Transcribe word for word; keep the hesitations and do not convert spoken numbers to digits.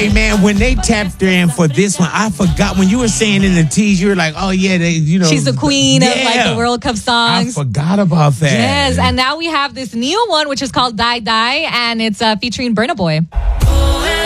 Hey man, when they tapped her in for this one, I forgot when you were saying in the tease, you were like, "Oh yeah, they, you know, she's the queen yeah. of like the World Cup songs." I forgot about that. Yes, and now we have this new one, which is called "Die Die," and it's uh, featuring Burna Boy.